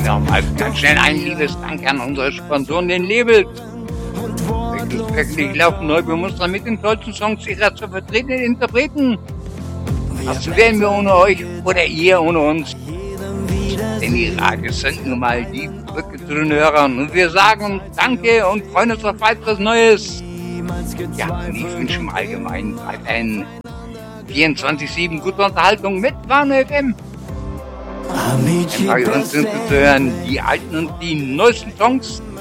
Nochmal ganz schnell ein liebes Dank an unsere Sponsoren, den Labels. Wirklich laufen Neubemustern mit den tollsten Songs ihrer zu vertretenen Interpreten. Was wären wir ohne euch oder ihr ohne uns? Denn die Radios sind nun mal die Brücke zu den Hörern. Und wir sagen Danke und freuen uns auf weiteres Neues. Ja, und ich wünsche im Allgemeinen weiterhin 24/7 gute Unterhaltung mit Warner FM. Bei uns sind zu hören die alten und die neuesten Songs